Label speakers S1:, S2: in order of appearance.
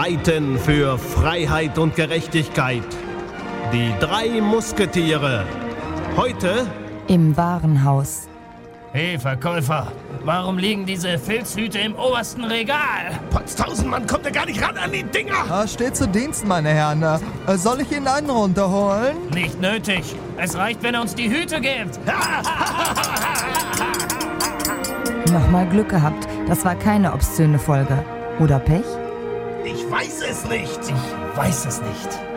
S1: streiten für Freiheit und Gerechtigkeit. Die 3 Musketiere. Heute
S2: im Warenhaus.
S3: Hey Verkäufer, warum liegen diese Filzhüte im obersten Regal?
S1: Potztausend, man kommt ja gar nicht ran an die Dinger.
S4: Steht zu Dienst, meine Herren. Soll ich Ihnen einen runterholen?
S3: Nicht nötig. Es reicht, wenn er uns die Hüte gibt.
S2: Nochmal Glück gehabt, das war keine obszöne Folge. Oder Pech?
S1: Ich weiß es nicht.
S3: Ich weiß es nicht.